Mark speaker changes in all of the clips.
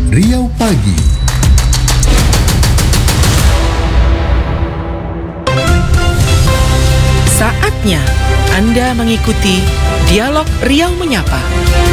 Speaker 1: Riau Pagi.
Speaker 2: Saatnya Anda mengikuti Dialog Riau Menyapa.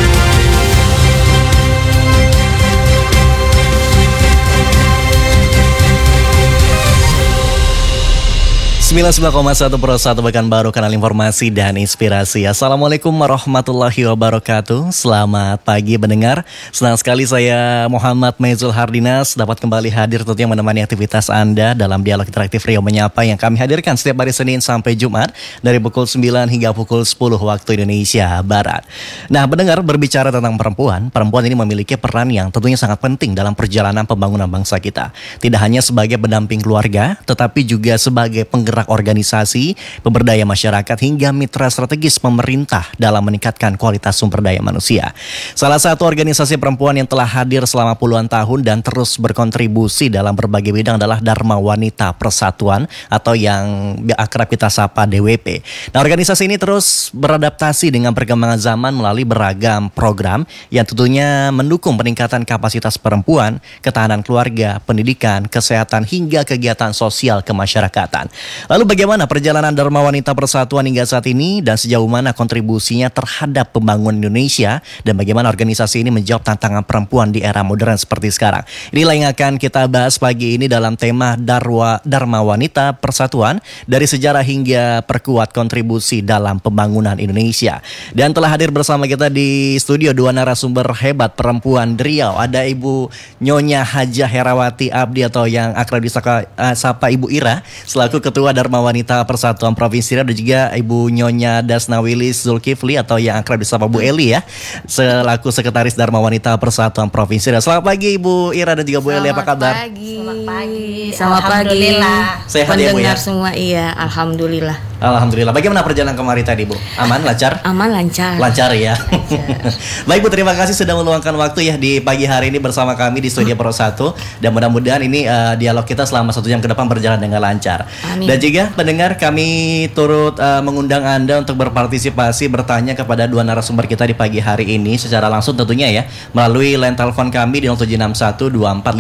Speaker 3: 99,1 Pekanbaru, kanal informasi dan inspirasi. Assalamualaikum warahmatullahi wabarakatuh. Selamat pagi pendengar. Senang sekali saya Muhammad Mezul Hardinas dapat kembali hadir tentunya menemani aktivitas Anda dalam Dialog Interaktif Riau Menyapa yang kami hadirkan setiap hari Senin sampai Jumat dari pukul 9 hingga pukul 10 waktu Indonesia Barat. Nah, pendengar, berbicara tentang perempuan ini memiliki peran yang tentunya sangat penting dalam perjalanan pembangunan bangsa kita. Tidak hanya sebagai pendamping keluarga, tetapi juga sebagai penggerak organisasi, pemberdaya masyarakat hingga mitra strategis pemerintah dalam meningkatkan kualitas sumber daya manusia. Salah satu organisasi perempuan yang telah hadir selama puluhan tahun dan terus berkontribusi dalam berbagai bidang adalah Dharma Wanita Persatuan atau yang akrab kita sapa DWP. Nah, organisasi ini terus beradaptasi dengan perkembangan zaman melalui beragam program yang tentunya mendukung peningkatan kapasitas perempuan, ketahanan keluarga, pendidikan, kesehatan hingga kegiatan sosial kemasyarakatan. Lalu bagaimana perjalanan Dharma Wanita Persatuan hingga saat ini dan sejauh mana kontribusinya terhadap pembangunan Indonesia dan bagaimana organisasi ini menjawab tantangan perempuan di era modern seperti sekarang. Inilah yang akan kita bahas pagi ini dalam tema Dharma Wanita Persatuan dari sejarah hingga perkuat kontribusi dalam pembangunan Indonesia. Dan telah hadir bersama kita di studio dua narasumber hebat perempuan Riau. Ada Ibu Nyonya Hajah Herawati Abdi atau yang akrab disapa Ibu Ira selaku Ketua Dharma Wanita Persatuan Provinsi Riau, dan juga Ibu Nyonya Dasnawilis Zulkifli atau yang akrab disapa Bu Eli ya, selaku Sekretaris Dharma Wanita Persatuan Provinsi Riau. Selamat pagi Ibu Ira dan juga Bu Eli, apa kabar?
Speaker 4: Selamat pagi.
Speaker 5: Selamat pagi.
Speaker 3: Sehat ya Bu ya?
Speaker 5: Pendengar semua, iya, alhamdulillah.
Speaker 3: Alhamdulillah. Bagaimana perjalanan kemarin tadi Bu? Aman, lancar?
Speaker 5: Aman, lancar.
Speaker 3: Lancar ya.
Speaker 5: Lancar.
Speaker 3: Baik Bu, terima kasih sudah meluangkan waktu ya di pagi hari ini bersama kami di Studio Pro 1. Dan mudah-mudahan ini dialog kita selama 1 jam ke depan berjalan dengan lancar.
Speaker 5: Amin.
Speaker 3: Dan juga pendengar, kami turut mengundang Anda untuk berpartisipasi bertanya kepada dua narasumber kita di pagi hari ini secara langsung tentunya ya, melalui line telepon kami di 0761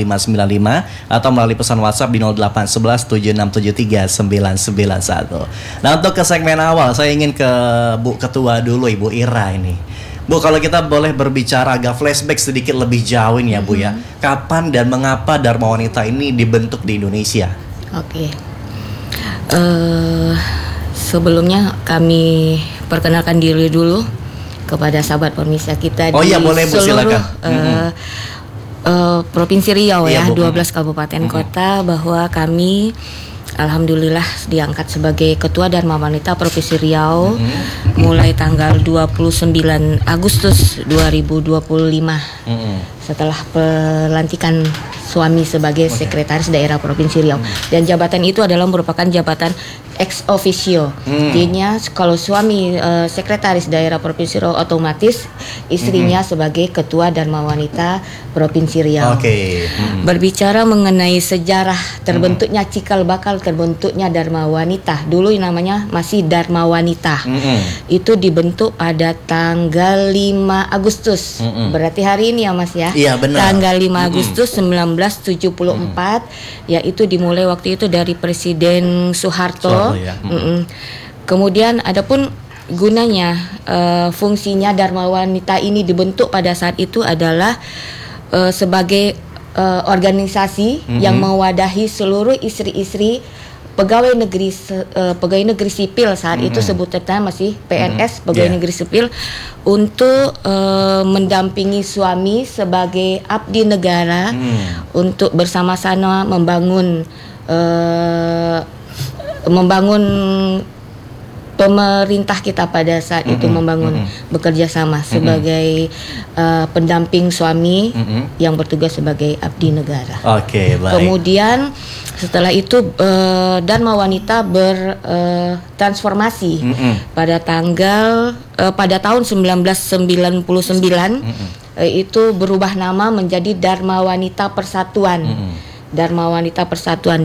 Speaker 3: 24595 atau melalui pesan WhatsApp di 0811 7673 991. Nah, untuk ke segmen awal saya ingin ke Bu Ketua dulu, Ibu Ira ini. Bu, kalau kita boleh berbicara agak flashback sedikit lebih jauh ini ya Bu ya. Kapan dan mengapa Dharma Wanita ini dibentuk di Indonesia?
Speaker 5: Oke. Sebelumnya kami perkenalkan diri dulu kepada sahabat pemirsa kita di
Speaker 3: boleh, Bu,
Speaker 5: seluruh Provinsi Riau
Speaker 3: iya,
Speaker 5: ya,
Speaker 3: Bu.
Speaker 5: 12 kabupaten kota, bahwa kami alhamdulillah diangkat sebagai Ketua Dharma Wanita Provinsi Riau mulai tanggal 29 Agustus 2025 setelah pelantikan suami sebagai Sekretaris Daerah Provinsi Riau. Dan jabatan itu adalah merupakan jabatan ex officio. Jadinya kalau suami Sekretaris Daerah Provinsi Riau, otomatis istrinya sebagai Ketua Dharma Wanita Provinsi Riau. Berbicara mengenai sejarah terbentuknya cikal bakal terbentuknya Dharma Wanita, dulu namanya masih Dharma Wanita. Itu dibentuk pada tanggal 5 Agustus. Berarti hari ini ya Mas ya?
Speaker 3: Iya, benar.
Speaker 5: Tanggal 5 Agustus 1974, yaitu dimulai waktu itu dari Presiden Soeharto.
Speaker 3: Ya.
Speaker 5: Kemudian adapun gunanya, fungsinya Dharma Wanita ini dibentuk pada saat itu adalah sebagai organisasi yang mewadahi seluruh istri-istri pegawai negeri sipil saat itu, sebutannya masih PNS, pegawai negeri sipil, untuk mendampingi suami sebagai abdi negara untuk bersama-sama membangun pemerintah kita pada saat itu, bekerja sama sebagai pendamping suami yang bertugas sebagai abdi negara.
Speaker 3: Oke, baik.
Speaker 5: Kemudian setelah itu Dharma Wanita bertransformasi pada tahun 1999, itu berubah nama menjadi Dharma Wanita Persatuan. Dharma Wanita Persatuan.